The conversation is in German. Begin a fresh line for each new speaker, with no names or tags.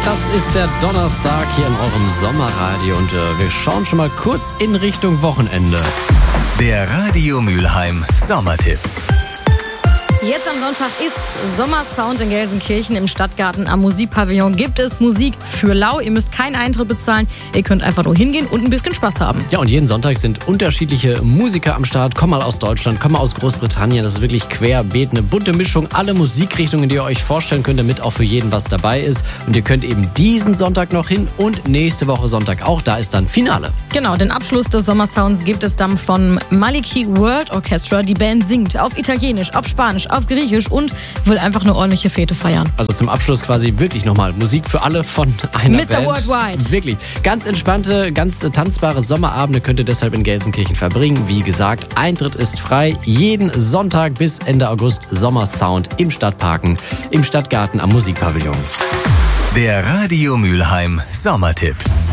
Das ist der Donnerstag hier in eurem Sommerradio und wir schauen schon mal kurz in Richtung Wochenende.
Der Radio Mülheim Sommertipp.
Jetzt am Sonntag ist Sommersound in Gelsenkirchen im Stadtgarten am Musikpavillon. Gibt es Musik für lau. Ihr müsst keinen Eintritt bezahlen. Ihr könnt einfach nur hingehen und ein bisschen Spaß haben.
Ja, und jeden Sonntag sind unterschiedliche Musiker am Start. Kommen mal aus Deutschland, kommen mal aus Großbritannien. Das ist wirklich querbeet, eine bunte Mischung. Alle Musikrichtungen, die ihr euch vorstellen könnt, damit auch für jeden was dabei ist. Und ihr könnt eben diesen Sonntag noch hin und nächste Woche Sonntag auch. Da ist dann Finale.
Genau, den Abschluss des Sommersounds gibt es dann von Maliki World Orchestra. Die Band singt auf Italienisch, auf Spanisch, auf Griechisch und will einfach eine ordentliche Fete feiern.
Also zum Abschluss quasi wirklich nochmal Musik für alle von einer
Mr.
Band.
Worldwide.
Wirklich. Ganz entspannte, ganz tanzbare Sommerabende könnt ihr deshalb in Gelsenkirchen verbringen. Wie gesagt, Eintritt ist frei. Jeden Sonntag bis Ende August Sommersound im Stadtparken, im Stadtgarten am Musikpavillon.
Der Radio Mülheim Sommertipp.